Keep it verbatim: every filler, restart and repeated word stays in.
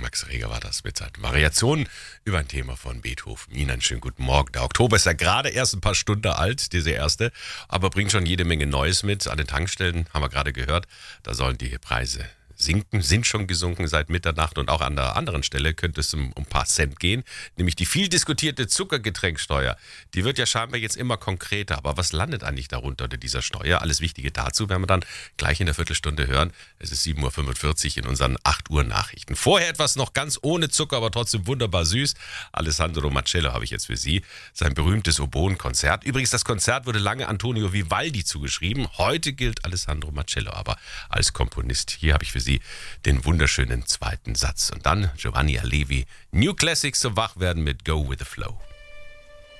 Max Reger war das mit seinen Variationen über ein Thema von Beethoven. Ihnen einen schönen guten Morgen. Der Oktober ist ja gerade erst ein paar Stunden alt, diese erste, aber bringt schon jede Menge Neues mit. An den Tankstellen haben wir gerade gehört, da sollen die Preise sinken, sind schon gesunken seit Mitternacht und auch an der anderen Stelle könnte es um, um ein paar Cent gehen, nämlich die viel diskutierte Zuckergetränksteuer. Die wird ja scheinbar jetzt immer konkreter, aber was landet eigentlich darunter unter dieser Steuer? Alles Wichtige dazu werden wir dann gleich in der Viertelstunde hören. Es ist sieben Uhr fünfundvierzig in unseren acht Uhr Nachrichten. Vorher etwas noch ganz ohne Zucker, aber trotzdem wunderbar süß. Alessandro Marcello habe ich jetzt für Sie. Sein berühmtes Oboenkonzert. Übrigens, das Konzert wurde lange Antonio Vivaldi zugeschrieben. Heute gilt Alessandro Marcello aber als Komponist. Hier habe ich für Sie den wunderschönen zweiten Satz. Und dann Giovanni Allevi, New Classics zum Wachwerden mit Go With The Flow.